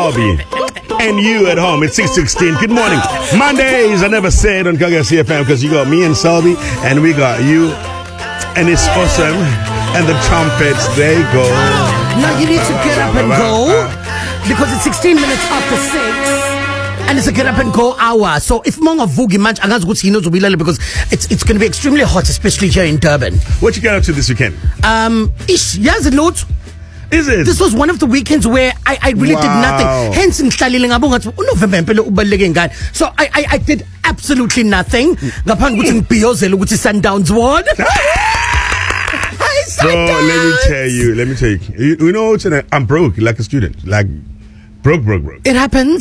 Nsobi. And you at home, it's 6:16. Good morning. Mondays, I never said on Gaga CFM because you got me and Selby, and we got you. And it's awesome. And the trumpets, they go. Now you need to get up and go because it's 16 minutes after 6. And it's a get up and go hour. So if Monga Vugi Manch Angazuki knows because it's going to be extremely hot, especially here in Durban. What you get up to this weekend? Yes, a lot. Is it? This was one of the weekends where I really did nothing. Hence, in November, so I did absolutely nothing. Sundowns won. So let me tell you. You know, I'm broke, like a student, like broke. It happens.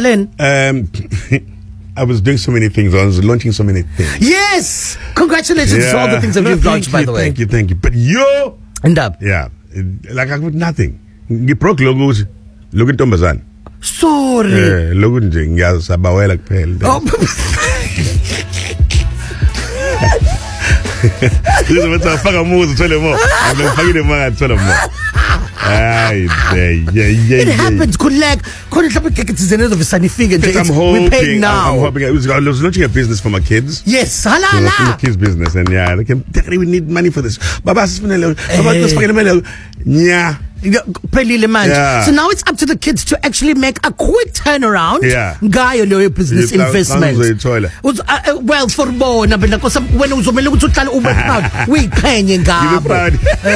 I was doing so many things. I was launching so many things. Yes, congratulations to all the things that you've launched. By the way, thank you. But you end up, like I got nothing. You broke logos. Look at Tombazan. Sorry. Look at Sabawela Pale. This is what I fucking move to tell you more. I'm not fucking the man to tell you more. It happens. I'm hoping now. I was launching a business for my kids. Yes, so my kids' business, and they need money for this. So now it's up to the kids to actually make a quick turnaround. Guy, your business investment. Well, for more, when we paying